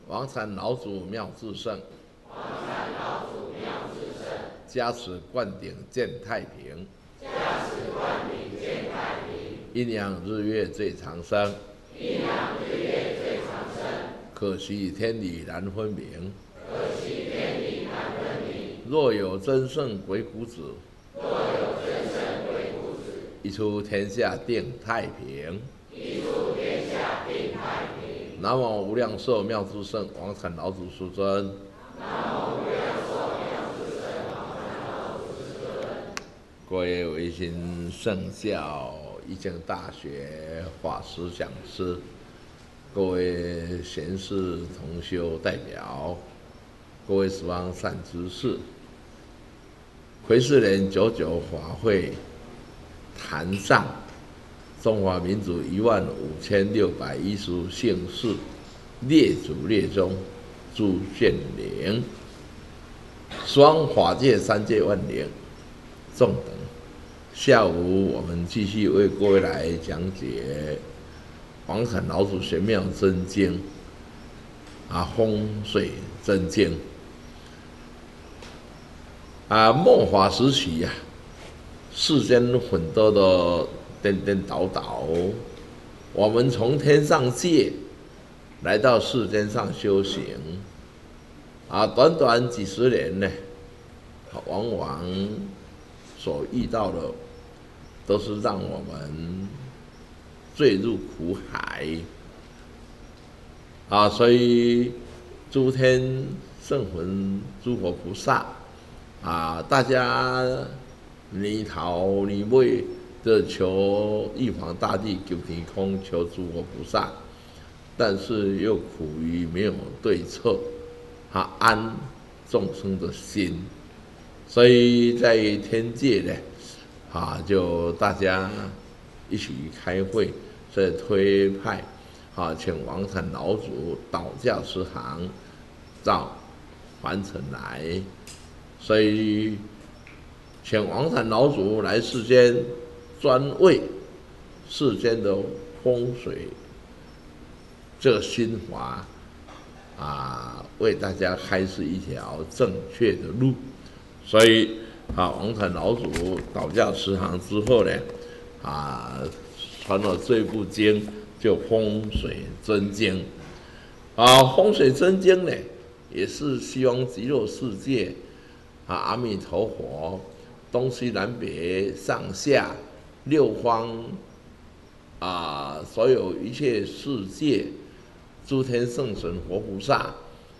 王禅老祖妙智胜，加持灌顶见太平，阴阳日月最长生，可惜天理难分明。若有真圣鬼谷子，一出天下定太平。南无无量寿妙智胜王禅老祖师尊。各位维新圣教义经大学法师讲师，各位贤士同修代表，各位十方善知识，癸巳年99法会坛上，中华民族15610姓氏列祖列宗诸显灵，十方法界三界万灵众等。下午我们继续为各位来讲解王禅老祖玄妙真经风水真经末法时期世间很多的颠颠倒倒，我们从天上界来到世间上修行短短几十年呢，往往所遇到的都是让我们坠入苦海所以诸天圣魂、诸佛菩萨大家你讨你为的求玉皇大帝、求天空、求诸佛菩萨，但是又苦于没有对策安众生的心，所以在天界呢就大家一起开会，在推派请王禅老祖导驾慈航到凡尘来，所以请王禅老祖来世间，专为世间的风水这个心法为大家开示一条正确的路。所以王禅老祖导驾慈航之后呢传了这部经，就风水真经风水真经呢，也是西方极乐世界阿弥陀佛东西南北上下六方所有一切世界诸天圣神活菩萨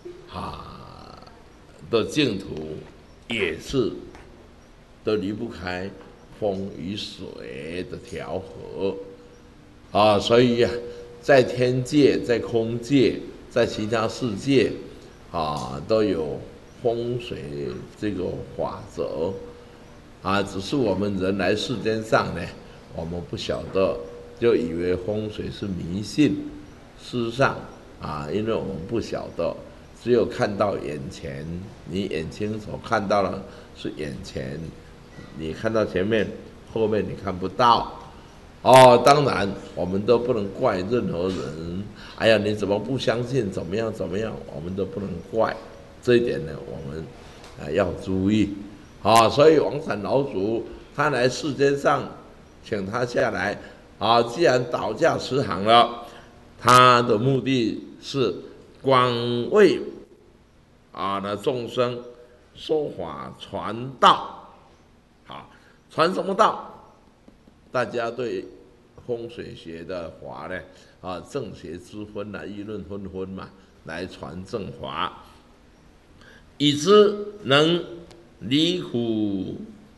的净土，也是都离不开风与水的调和所以在天界、在空界、在其他世界都有风水这个法则只是我们人来世间上呢，我们不晓得，就以为风水是迷信。事实上因为我们不晓得，只有看到眼前，你眼睛所看到的是眼前，你看到前面，后面你看不到当然我们都不能怪任何人，哎呀你怎么不相信，怎么样怎么样，我们都不能怪，这一点呢我们要注意所以王禅老祖他来世间上，请他下来既然导驾慈航了，他的目的是广为的众生说法传道传什么道？大家对风水学的法呢正邪之分议论纷纷嘛，来传正法，以之能离苦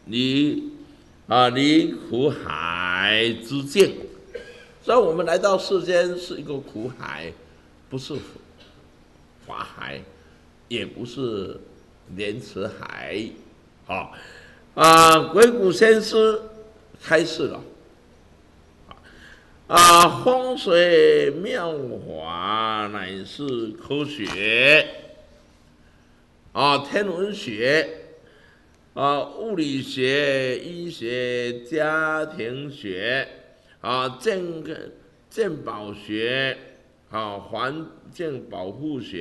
海之境。所以我们来到世间是一个苦海，不是法海，也不是莲池海鬼谷先师开示了风水妙法乃是科学天文学物理学、医学、家庭学健保学环境保护学